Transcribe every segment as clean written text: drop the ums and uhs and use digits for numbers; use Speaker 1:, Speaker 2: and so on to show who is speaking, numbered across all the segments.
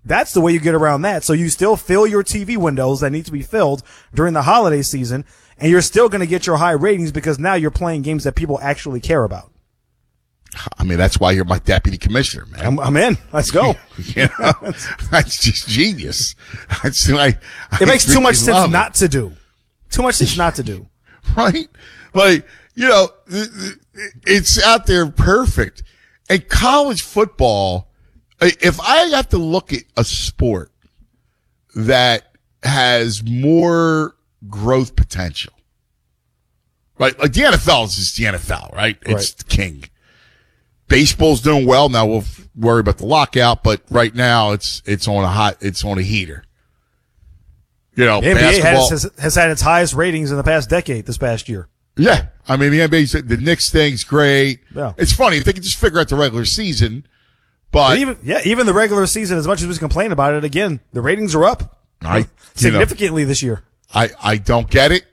Speaker 1: That's the way you get around that. So you still fill your TV windows that need to be filled during the holiday season, and you're still going to get your high ratings because now you're playing games that people actually care about.
Speaker 2: I mean, that's why you're my deputy commissioner, man.
Speaker 1: I'm in. Let's go.
Speaker 2: You know, that's just genius. It
Speaker 1: makes too much sense not to do. Too much sense not to do.
Speaker 2: Right? Like, you know, it's out there perfect. And college football, if I have to look at a sport that has more growth potential, right? Like the NFL is just the NFL, right? It's the king. Baseball's doing well. Now we'll worry about the lockout, but right now it's on a heater. You know,
Speaker 1: the NBA
Speaker 2: basketball
Speaker 1: has had its highest ratings in the past decade this past year.
Speaker 2: Yeah. I mean, the NBA, the Knicks thing's great.
Speaker 1: Yeah.
Speaker 2: It's funny if they could just figure out the regular season, but
Speaker 1: even the regular season, as much as we complain about it, again, the ratings are up significantly this year.
Speaker 2: I don't get it.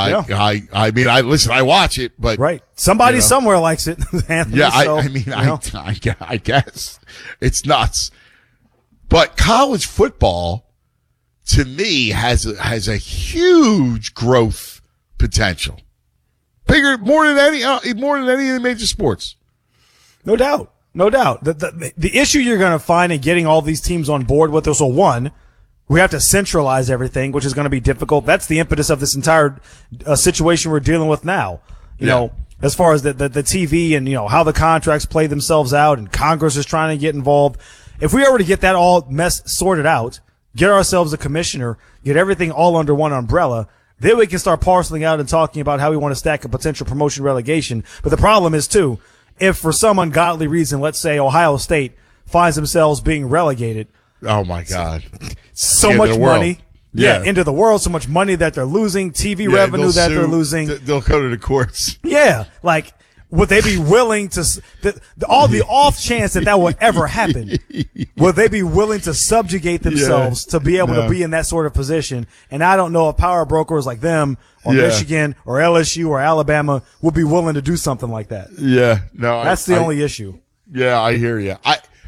Speaker 2: I mean, I watch it, but
Speaker 1: somebody somewhere likes it. Anthony,
Speaker 2: yeah,
Speaker 1: so,
Speaker 2: I guess it's nuts. But college football, to me, has a huge growth potential, bigger more than any of the major sports.
Speaker 1: No doubt. The issue you're going to find in getting all these teams on board with this, we have to centralize everything, which is going to be difficult. That's the impetus of this entire situation we're dealing with now. You know, as far as the TV and, how the contracts play themselves out and Congress is trying to get involved. If we were to get that all mess sorted out, get ourselves a commissioner, get everything all under one umbrella, then we can start parceling out and talking about how we want to stack a potential promotion relegation. But the problem is, too, if for some ungodly reason, let's say Ohio State finds themselves being relegated.
Speaker 2: Oh, my God.
Speaker 1: So much money. Yeah, into the world, so much money that they're losing, TV revenue that they're losing.
Speaker 2: They'll go to the courts.
Speaker 1: Yeah, like, would they be willing to, all the off chance that would ever happen, would they be willing to subjugate themselves to be able to be in that sort of position? And I don't know if power brokers like them or Michigan or LSU or Alabama would be willing to do something like that. Yeah, no. That's the only issue.
Speaker 2: Yeah, I hear you.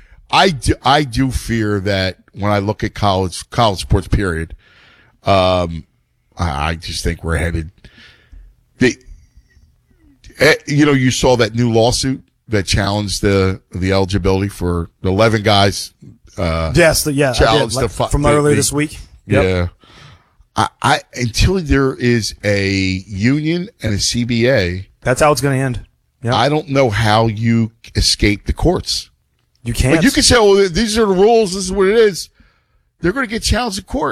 Speaker 2: I do fear that when I look at college sports, period, I just think we're headed. You saw that new lawsuit that challenged the eligibility for the 11 guys.
Speaker 1: Challenged from earlier this week.
Speaker 2: Yep. Yeah. I until there is a union and a CBA,
Speaker 1: that's how it's going to end. Yep.
Speaker 2: I don't know how you escape the courts.
Speaker 1: You can't.
Speaker 2: But you can say, "Oh, these are the rules. This is what it is." They're going to get challenged in court.